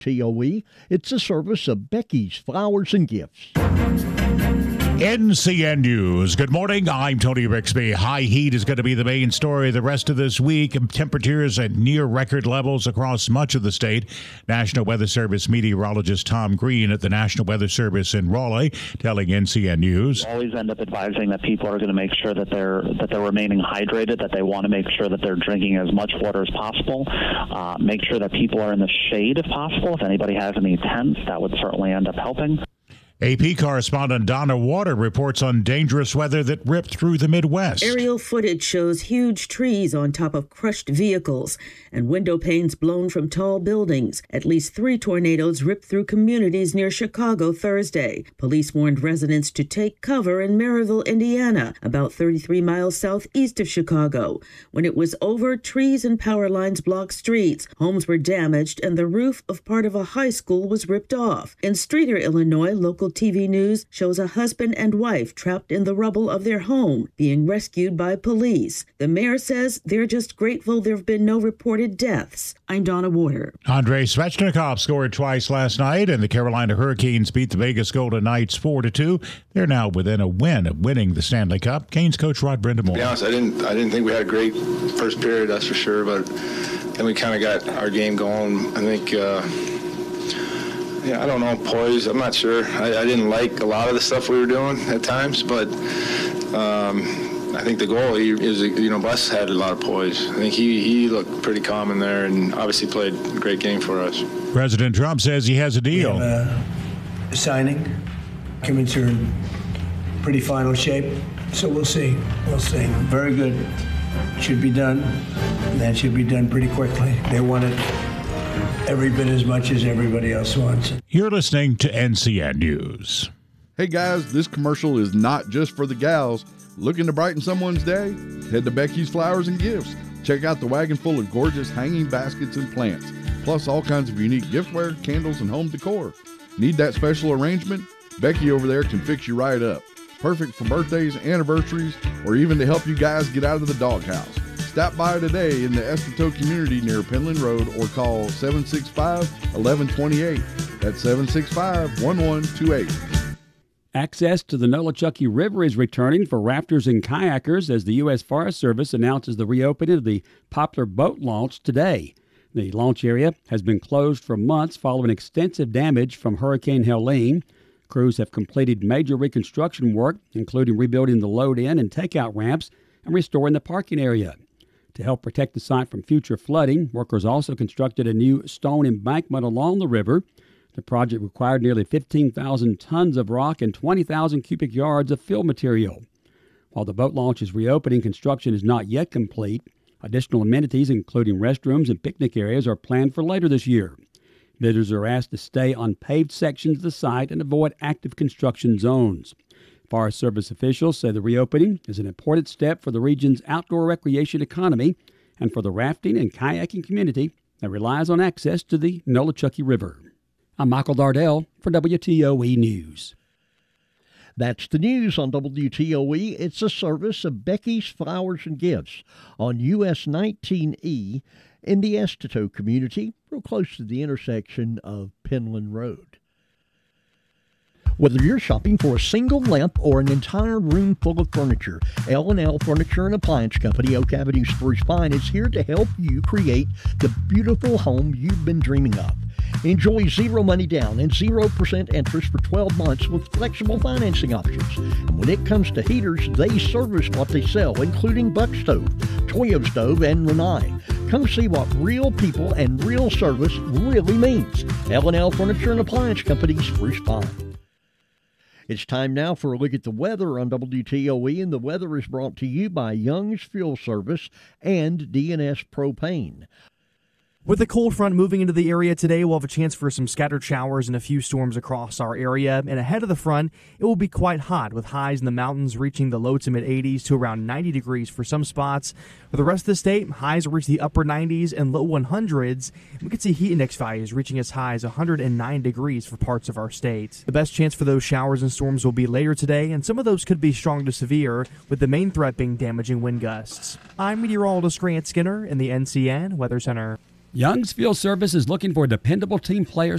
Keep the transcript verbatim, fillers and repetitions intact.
T O E. It's a service of Becky's Flowers and Gifts. N C N News. Good morning. I'm Tony Rixby. High heat is going to be the main story the rest of this week. Temperatures at near record levels across much of the state. National Weather Service meteorologist Tom Green at the National Weather Service in Raleigh telling N C N News. Always end up advising that people are going to make sure that they're that they're remaining hydrated, that they want to make sure that they're drinking as much water as possible. Uh, make sure that people are in the shade if possible. If anybody has any tents, that would certainly end up helping. A P correspondent Donna Water reports on dangerous weather that ripped through the Midwest. Aerial footage shows huge trees on top of crushed vehicles and window panes blown from tall buildings. At least three tornadoes ripped through communities near Chicago Thursday. Police warned residents to take cover in Maryville, Indiana, about thirty-three miles southeast of Chicago. When it was over, trees and power lines blocked streets. Homes were damaged and the roof of part of a high school was ripped off. In Streator, Illinois, local T V news shows a husband and wife trapped in the rubble of their home, being rescued by police. The mayor says they're just grateful there have been no reported deaths. I'm Donna Water. Andrei Svechnikov scored twice last night, and the Carolina Hurricanes beat the Vegas Golden Knights four to two. They're now within a win of winning the Stanley Cup. Canes coach Rod Brindamore. To be honest, I didn't, I didn't think we had a great first period, that's for sure, but then we kind of got our game going. I think... Uh, Yeah, I don't know, poise. I'm not sure. I, I didn't like a lot of the stuff we were doing at times, but um, I think the goalie is, you know, Bus had a lot of poise. I think he, he looked pretty calm in there and obviously played a great game for us. President Trump says he has a deal. We have a signing. Documents are in pretty final shape, so we'll see. We'll see. Very good. Should be done. That should be done pretty quickly. They want it every bit as much as everybody else wants. You're listening to N C N News. Hey guys, this commercial is not just for the gals. Looking to brighten someone's day? Head to Becky's Flowers and Gifts. Check out the wagon full of gorgeous hanging baskets and plants, plus all kinds of unique giftware, candles, and home decor. Need that special arrangement? Becky over there can fix you right up. Perfect for birthdays, anniversaries, or even to help you guys get out of the doghouse. Stop by today in the Estateau community near Penland Road or call seven six five, one one two eight. That's seven six five, one one two eight. Access to the Nolichucky River is returning for rafters and kayakers as the U S Forest Service announces the reopening of the Poplar boat launch today. The launch area has been closed for months following extensive damage from Hurricane Helene. Crews have completed major reconstruction work, including rebuilding the load-in and takeout ramps and restoring the parking area. To help protect the site from future flooding, workers also constructed a new stone embankment along the river. The project required nearly fifteen thousand tons of rock and twenty thousand cubic yards of fill material. While the boat launch is reopening, construction is not yet complete. Additional amenities, including restrooms and picnic areas, are planned for later this year. Visitors are asked to stay on paved sections of the site and avoid active construction zones. Forest Service officials say the reopening is an important step for the region's outdoor recreation economy and for the rafting and kayaking community that relies on access to the Nolichucky River. I'm Michael Dardell for W T O E News. That's the news on W T O E. It's a service of Becky's Flowers and Gifts on U S nineteen E in the Estateau community, real close to the intersection of Penland Road. Whether you're shopping for a single lamp or an entire room full of furniture, L and L Furniture and Appliance Company, Oak Avenue, Spruce Pine, is here to help you create the beautiful home you've been dreaming of. Enjoy zero money down and zero percent interest for twelve months with flexible financing options. And when it comes to heaters, they service what they sell, including Buck Stove, Toyo Stove, and Rinnai. Come see what real people and real service really means. L and L Furniture and Appliance Company, Spruce Pine. It's time now for a look at the weather on W T O E, and the weather is brought to you by Young's Fuel Service and D and S Propane. With the cold front moving into the area today, we'll have a chance for some scattered showers and a few storms across our area. And ahead of the front, it will be quite hot, with highs in the mountains reaching the low to mid-eighties to around ninety degrees for some spots. For the rest of the state, highs reach the upper nineties and low hundreds. We could see heat index values reaching as high as one hundred nine degrees for parts of our state. The best chance for those showers and storms will be later today, and some of those could be strong to severe, with the main threat being damaging wind gusts. I'm meteorologist Grant Skinner in the N C N Weather Center. Young's Field Service is looking for dependable team players